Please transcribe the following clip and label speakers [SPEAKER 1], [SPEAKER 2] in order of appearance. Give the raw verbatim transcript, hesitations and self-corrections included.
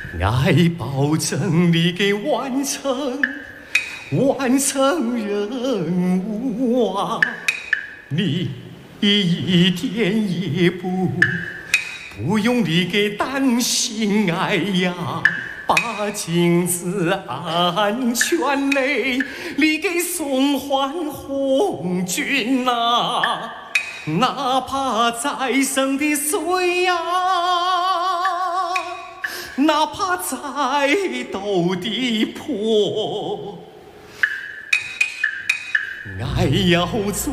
[SPEAKER 1] 爱保证你给完成，完成任务啊！你一点也不不用你给担心，哎呀，把镜子安全嘞，你给送还红军呐！哪怕再生的水呀，哪怕再陡的坡，爱要做。